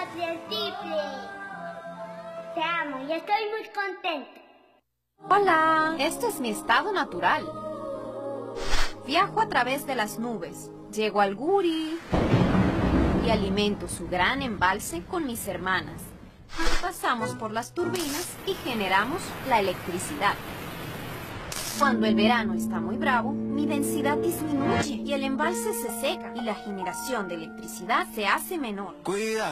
Principe. Te amo y estoy muy contenta. Hola, este es mi estado natural. Viajo a través de las nubes, llego al Guri y alimento su gran embalse con mis hermanas. Pasamos por las turbinas y generamos la electricidad. Cuando el verano está muy bravo, mi densidad disminuye y el embalse se seca y la generación de electricidad se hace menor.